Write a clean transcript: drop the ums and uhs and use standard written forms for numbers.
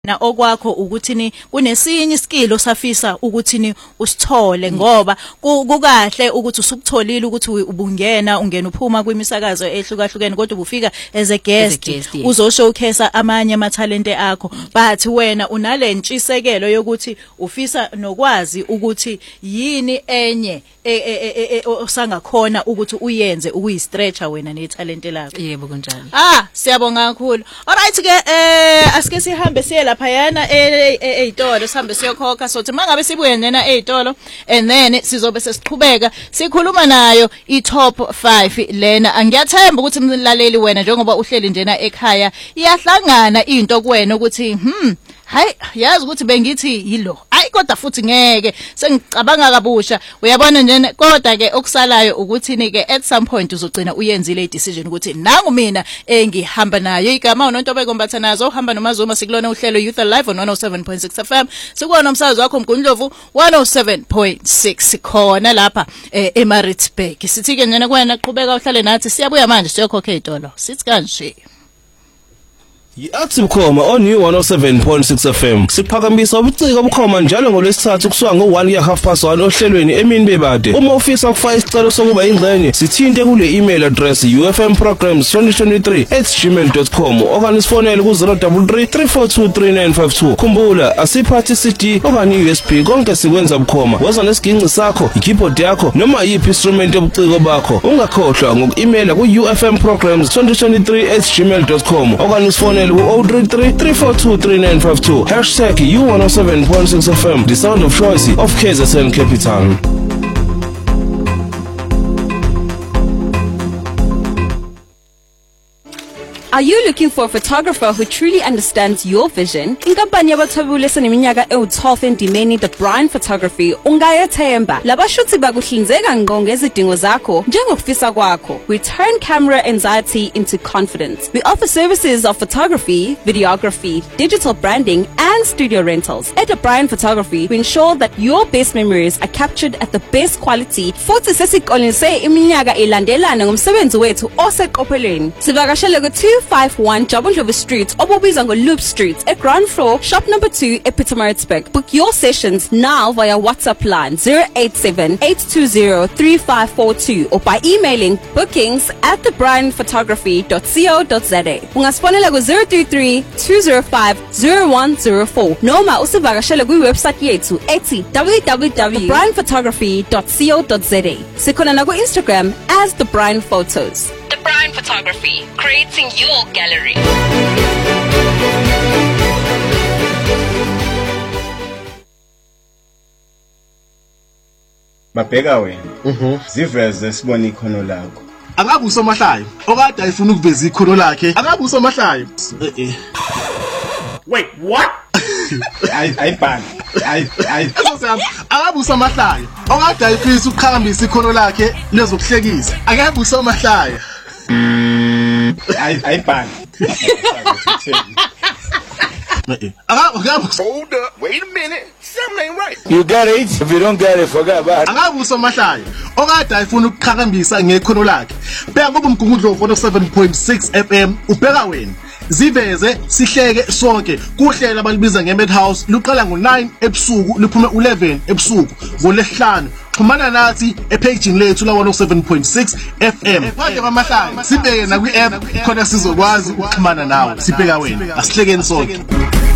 na okwakho ukuthi ni kunesinye iskilo safisa ukuthi ni usithole ngoba kukahle ukuthi usukutholile ukuthi ubungena ungena uphuma kwimisakazo ehlukahlukene kodwa ubufika as a guest uzo showcase amanye ama talente akho but wena unalentshisekelo yokuthi ufisa nokwazi ukuthi yini enye osangakhona ukuthi uyenze ukuyistretcha wena netalente lakho. Yebo kunjalo. Siyabonga kakhulu. Alright ke asike sihambe siye lapha yana eitolo sihambe siyokhokha sothi mangabe sibuye nena eitolo and then sizobe sesiqhubeka sikhuluma nayo iTop 5 lena. Angiyathemba ukuthi umlaleli wena njengoba uhleli njena ekhaya iyahlangana into kuwena ukuthi hayi yazi ukuthi bengithi yilo kodwa futhi ngeke sengicabanga kabusha uyabona nje kodwa ke okusalayo ukuthi ni ke at some point uzogcina uyenzile i-decision ukuthi nangu mina engihamba nayo igama uNontobeko Mbathanazo uhamba noMazuma sikulona uhlelo Youth Alive on 107.6 FM sikuona umsakazo wakho Mgundlovu 107.6 khona lapha eMaritzburg sithi ke njena kwena qhubeka uhlale nathi siyabuya manje siyokhokha izitolo sithi kanje Active Khoma on you 107.6 FM. Siphakamisa ubuciko obukhoma njalo ngolwesithathu kusuka ngo1:30 ohlelweni emini bebade. Uma ufisa ukufaka isicelo sokuba ingxenye, sithinte kule email address ufmprograms2023@gmail.com okanye sifonele ku 033 342 3952. Khumbula asiphathi CD okanye USB konke sikwenza bukhoma. Woza nesiginci sakho, ikeyboard yakho noma yiphi instrument yobuciko bakho. Ungakhohlwa ngoku-email ku ufmprograms2023@gmail.com okanye sifonele ku 033 342 3952 #U107.6 FM, the sound of choice of KZN Capital. Are you looking for a photographer who truly understands your vision? Inkampani yabathwebule seneminyaka ewu-12 endimeni The Brian Photography ungayethemba. Labashuthi bakuhlinzeka ngqo ngezidingo zakho njengokufisa kwakho. We turn camera anxiety into confidence. We offer services of photography, videography, digital branding and studio rentals. At The Brian Photography, we ensure that your best memories are captured at the best quality. Futhi sesiqolise iminyaka elandelana ngomsebenzi wethu oseqophelweni. Sivakashele ku-251 Jabundlovu Street, obubizwa ngo-Loop Street, at ground floor, shop number 2, Pietermaritzburg. Book your sessions now via WhatsApp line 087-820-3542 or by emailing bookings@thebrianphotography.co.za. Ungasfonela ku-033-205-0104 noma usivakashele kwiwebsite yethu ethi www.thebrianphotography.co.za. Sikhona na ku-Instagram as The Brian Photos. The Brian Photography, creating your gallery. Babheka wena. Ziveze sibone ikhono lakho. Akabe usomahlayo okade ayifuna ukuveza ikhono lakhe. Akabe usomahlayo. Wait, what? Ayibhani. Akabe usomahlayo okade ayifisa ukukhambisa ikhono lakhe lezokuhlekisa. Akabe usomahlayo. Ayibhani. Hold up, wait a minute. Something ain't right. You got it. If you don't get it, forget about it. Akabe usomahlayo okade ayifuna ukukhambisa ngekhono lakhe. Bheka kuba Mgungundlovu 107.6 FM ubheka wena. Ziveze sihleke sonke kuhlela abalibiza ngeMadhouse luqala ngo9 ebusuku luphume 11 ebusuku ngoLesihlanu. Xhumana nathi epaging lethu la 107.6 FM. Phakathi kwamahlaya sibeke na kwi-app khona sizokwazi ukuxhumana nawe. Sibheka wena asihlekeni sonke.